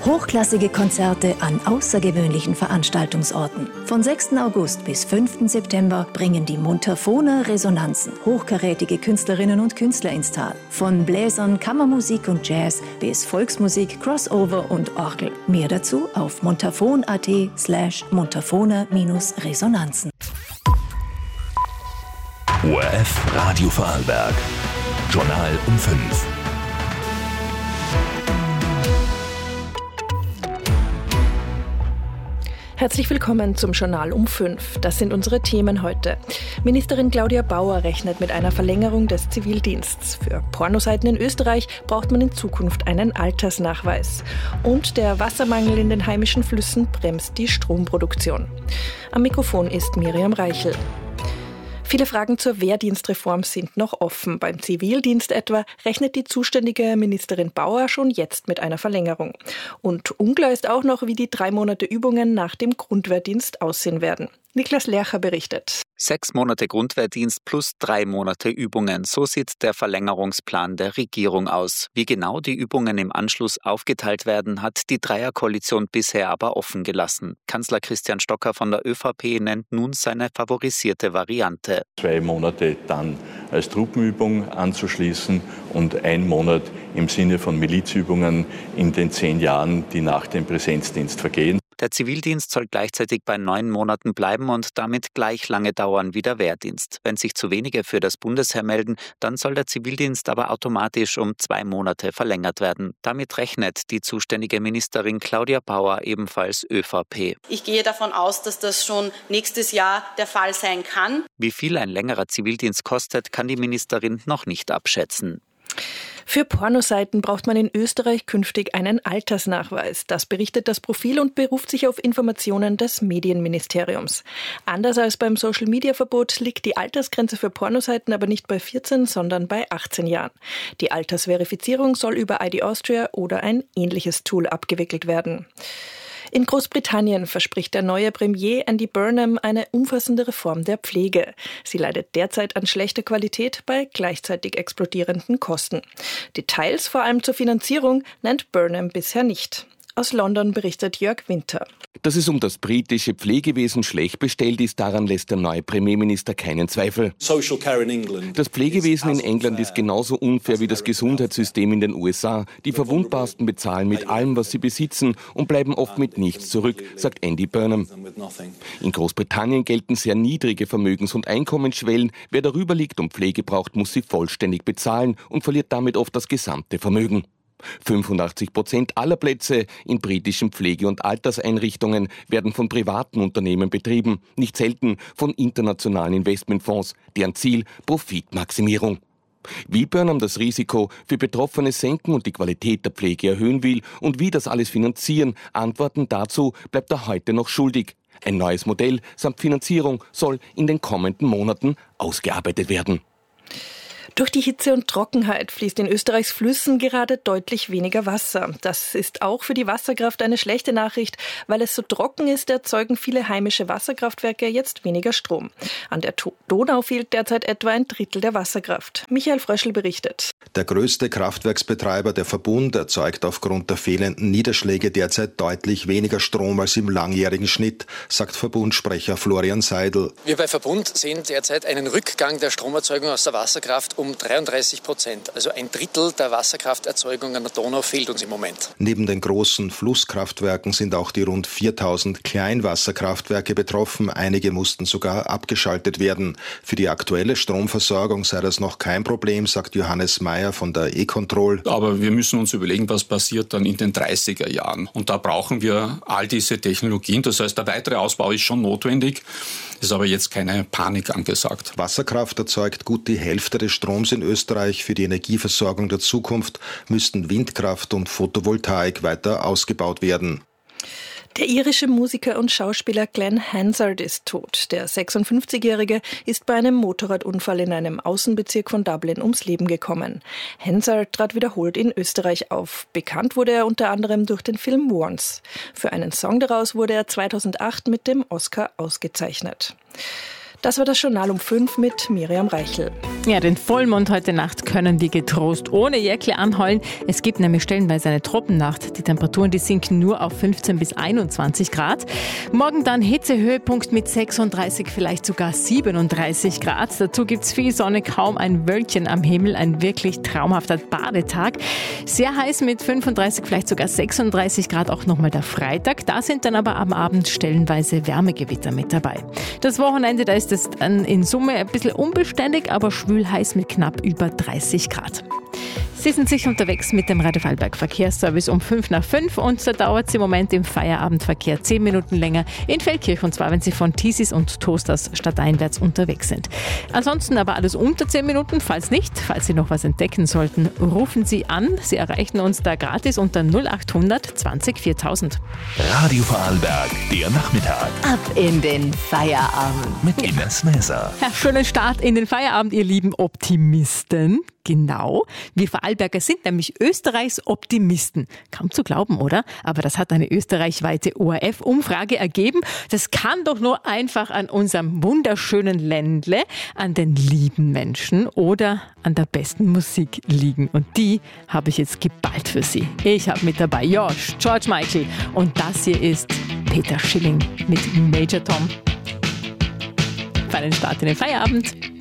Hochklassige Konzerte an außergewöhnlichen Veranstaltungsorten. Von 6. August bis 5. September bringen die Montafona Resonanzen hochkarätige Künstlerinnen und Künstler ins Tal. Von Bläsern, Kammermusik und Jazz bis Volksmusik, Crossover und Orgel. Mehr dazu auf montafon.at/montafona-Resonanzen. ORF Radio Vorarlberg. Journal um 5. Herzlich willkommen zum Journal um 5. Das sind unsere Themen heute. Ministerin Claudia Bauer rechnet mit einer Verlängerung des Zivildienstes. Für Pornoseiten in Österreich braucht man in Zukunft einen Altersnachweis. Und der Wassermangel in den heimischen Flüssen bremst die Stromproduktion. Am Mikrofon ist Miriam Reichel. Viele Fragen zur Wehrdienstreform sind noch offen. Beim Zivildienst etwa rechnet die zuständige Ministerin Bauer schon jetzt mit einer Verlängerung. Und unklar ist auch noch, wie die 3 Monate Übungen nach dem Grundwehrdienst aussehen werden. Niklas Lercher berichtet. 6 Monate Grundwehrdienst plus 3 Monate Übungen. So sieht der Verlängerungsplan der Regierung aus. Wie genau die Übungen im Anschluss aufgeteilt werden, hat die Dreierkoalition bisher aber offen gelassen. Kanzler Christian Stocker von der ÖVP nennt nun seine favorisierte Variante. 2 Monate dann als Truppenübung anzuschließen und 1 Monat im Sinne von Milizübungen in den 10 Jahren, die nach dem Präsenzdienst vergehen. Der Zivildienst soll gleichzeitig bei 9 Monaten bleiben und damit gleich lange dauern wie der Wehrdienst. Wenn sich zu wenige für das Bundesheer melden, dann soll der Zivildienst aber automatisch um 2 Monate verlängert werden. Damit rechnet die zuständige Ministerin Claudia Bauer, ebenfalls ÖVP. Ich gehe davon aus, dass das schon nächstes Jahr der Fall sein kann. Wie viel ein längerer Zivildienst kostet, kann die Ministerin noch nicht abschätzen. Für Pornoseiten braucht man in Österreich künftig einen Altersnachweis. Das berichtet das Profil und beruft sich auf Informationen des Medienministeriums. Anders als beim Social-Media-Verbot liegt die Altersgrenze für Pornoseiten aber nicht bei 14, sondern bei 18 Jahren. Die Altersverifizierung soll über ID Austria oder ein ähnliches Tool abgewickelt werden. In Großbritannien verspricht der neue Premier Andy Burnham eine umfassende Reform der Pflege. Sie leidet derzeit an schlechter Qualität bei gleichzeitig explodierenden Kosten. Details, vor allem zur Finanzierung, nennt Burnham bisher nicht. Aus London berichtet Jörg Winter. Dass es um das britische Pflegewesen schlecht bestellt ist, daran lässt der neue Premierminister keinen Zweifel. Das Pflegewesen in England ist genauso unfair wie das Gesundheitssystem in den USA. Die Verwundbarsten bezahlen mit allem, was sie besitzen und bleiben oft mit nichts zurück, sagt Andy Burnham. In Großbritannien gelten sehr niedrige Vermögens- und Einkommensschwellen. Wer darüber liegt und Pflege braucht, muss sie vollständig bezahlen und verliert damit oft das gesamte Vermögen. 85% aller Plätze in britischen Pflege- und Alterseinrichtungen werden von privaten Unternehmen betrieben, nicht selten von internationalen Investmentfonds, deren Ziel Profitmaximierung. Wie Burnham das Risiko für Betroffene senken und die Qualität der Pflege erhöhen will und wie das alles finanzieren, Antworten dazu bleibt er heute noch schuldig. Ein neues Modell samt Finanzierung soll in den kommenden Monaten ausgearbeitet werden. Durch die Hitze und Trockenheit fließt in Österreichs Flüssen gerade deutlich weniger Wasser. Das ist auch für die Wasserkraft eine schlechte Nachricht. Weil es so trocken ist, erzeugen viele heimische Wasserkraftwerke jetzt weniger Strom. An der Donau fehlt derzeit etwa ein Drittel der Wasserkraft. Michael Fröschl berichtet. Der größte Kraftwerksbetreiber, der Verbund, erzeugt aufgrund der fehlenden Niederschläge derzeit deutlich weniger Strom als im langjährigen Schnitt, sagt Verbundsprecher Florian Seidel. Wir bei Verbund sehen derzeit einen Rückgang der Stromerzeugung aus der Wasserkraft um 33%. Also ein Drittel der Wasserkrafterzeugung an der Donau fehlt uns im Moment. Neben den großen Flusskraftwerken sind auch die rund 4000 Kleinwasserkraftwerke betroffen. Einige mussten sogar abgeschaltet werden. Für die aktuelle Stromversorgung sei das noch kein Problem, sagt Johannes Mayer von der E-Control. Aber wir müssen uns überlegen, was passiert dann in den 30er Jahren. Und da brauchen wir all diese Technologien. Das heißt, der weitere Ausbau ist schon notwendig. Ist aber jetzt keine Panik angesagt. Wasserkraft erzeugt gut die Hälfte des Stroms in Österreich. Für die Energieversorgung der Zukunft müssten Windkraft und Photovoltaik weiter ausgebaut werden. Der irische Musiker und Schauspieler Glenn Hansard ist tot. Der 56-Jährige ist bei einem Motorradunfall in einem Außenbezirk von Dublin ums Leben gekommen. Hansard trat wiederholt in Österreich auf. Bekannt wurde er unter anderem durch den Film Once. Für einen Song daraus wurde er 2008 mit dem Oscar ausgezeichnet. Das war das Journal um 5 mit Miriam Reichel. Ja, den Vollmond heute Nacht können wir getrost ohne Jäckle anheulen. Es gibt nämlich stellenweise eine Troppennacht. Die Temperaturen, die sinken nur auf 15 bis 21 Grad. Morgen dann Hitzehöhepunkt mit 36, vielleicht sogar 37 Grad. Dazu gibt's viel Sonne, kaum ein Wölkchen am Himmel. Ein wirklich traumhafter Badetag. Sehr heiß mit 35, vielleicht sogar 36 Grad auch nochmal der Freitag. Da sind dann aber am Abend stellenweise Wärmegewitter mit dabei. Das Wochenende, da ist es dann in Summe ein bisschen unbeständig, aber schwül heiß mit knapp über 30 Grad. Sie sind sicher unterwegs mit dem Radio Vorarlberg Verkehrsservice um 5:05 und da dauert es im Moment im Feierabendverkehr 10 Minuten länger in Feldkirch, und zwar, wenn Sie von Tiesis und Toasters stadteinwärts unterwegs sind. Ansonsten aber alles unter 10 Minuten. Falls nicht, falls Sie noch was entdecken sollten, rufen Sie an. Sie erreichen uns da gratis unter 0800 20 4000. Radio Vorarlberg, der Nachmittag. Ab in den Feierabend. Mit Ines Mäser. Ja, schönen Start in den Feierabend, ihr lieben Optimisten. Genau, wir Vorarlberger sind nämlich Österreichs Optimisten. Kaum zu glauben, oder? Aber das hat eine österreichweite ORF-Umfrage ergeben. Das kann doch nur einfach an unserem wunderschönen Ländle, an den lieben Menschen oder an der besten Musik liegen. Und die habe ich jetzt geballt für Sie. Ich habe mit dabei Josh, George Michael und das hier ist Peter Schilling mit Major Tom. Feinen Start in den Feierabend.